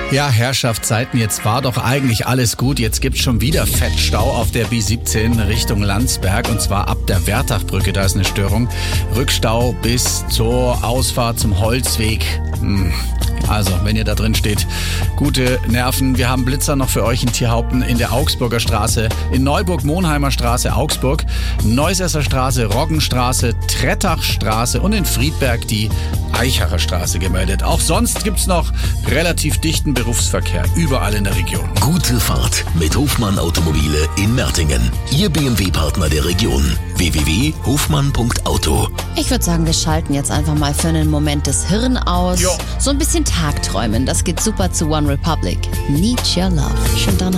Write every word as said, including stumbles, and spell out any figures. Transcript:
Ja, Herrschaftszeiten, jetzt war doch eigentlich alles gut. Jetzt gibt's schon wieder Fettstau auf der B siebzehn Richtung Landsberg und zwar ab der Wertachbrücke, da ist eine Störung. Rückstau bis zur Ausfahrt zum Holzweg. Hm. Also, wenn ihr da drin steht, gute Nerven. Wir haben Blitzer noch für euch in Tierhaupten, in der Augsburger Straße, in Neuburg-Monheimer Straße, Augsburg, Neusesser Straße, Roggenstraße, Trettachstraße und in Friedberg die Eichacher Straße gemeldet. Auch sonst gibt's noch relativ dichten Berufsverkehr überall in der Region. Gute Fahrt mit Hofmann Automobile in Mertingen. Ihr B M W-Partner der Region. w w w punkt hofmann punkt auto. Ich würde sagen, wir schalten jetzt einfach mal für einen Moment das Hirn aus. Jo. So ein bisschen Tagträumen, das geht super zu One Republic. Need Your Love. Schönen Donnerstag.